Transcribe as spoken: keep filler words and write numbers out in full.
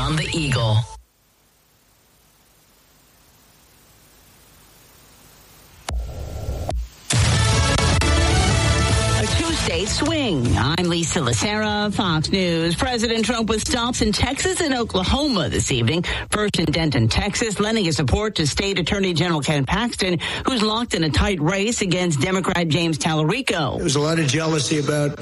on the Eagle. Two-state swing. I'm Lisa Lacera, Fox News. President Trump with stops in Texas and Oklahoma this evening. First in Denton, Texas, lending his support to State Attorney General Ken Paxton, who's locked in a tight race against Democrat James Tallarico. There was a lot of jealousy about